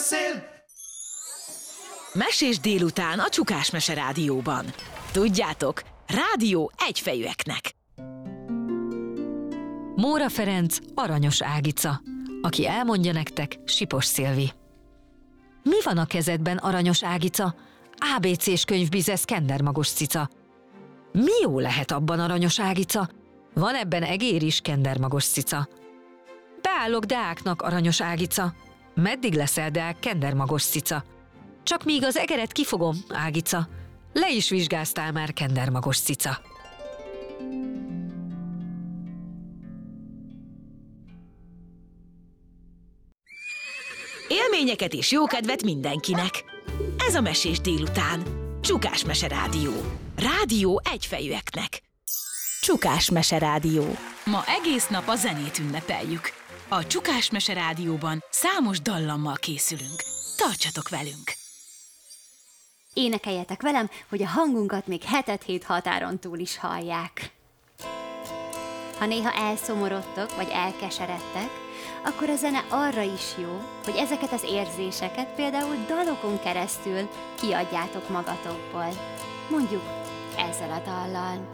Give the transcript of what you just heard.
beszél. Mesés délután a Csukás Mese Rádióban. Tudjátok, rádió egyfejűeknek. Móra Ferenc, Aranyos Ágica. Aki elmondja nektek, Sipos Szilvi. Mi van a kezedben, Aranyos Ágica? ABC-s könyvbize, szkendermagos cica. Mi jó lehet abban, Aranyos Ágica? Van ebben egér is, kendermagos cica. Beállok deáknak, Aranyos Ágica. Meddig leszel deák, kendermagos cica? Csak míg az egeret kifogom, Ágica. Le is vizsgáztál már, kendermagos cica. Élményeket és jókedvet mindenkinek. Ez a Mesés délután. Csukás Mese Rádió. Rádió egyfejűeknek. Csukás Mese Rádió. Ma egész nap a zenét ünnepeljük. A Csukás Mese Rádióban számos dallammal készülünk. Tartsatok velünk! Énekeljetek velem, hogy a hangunkat még hetet-hét határon túl is hallják. Ha néha elszomorodtok, vagy elkeseredtek, akkor a zene arra is jó, hogy ezeket az érzéseket például dalokon keresztül kiadjátok magatokból. Mondjuk ezzel a dallal.